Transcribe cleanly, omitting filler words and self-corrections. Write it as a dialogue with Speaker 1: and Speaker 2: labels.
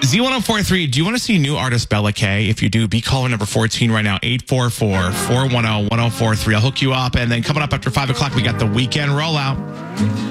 Speaker 1: Z1043, do you want to see new artist Bella K? If you do, be caller number 14 right now, 844-410-1043. I'll hook you up. And then coming up after 5 o'clock, we got the weekend rollout.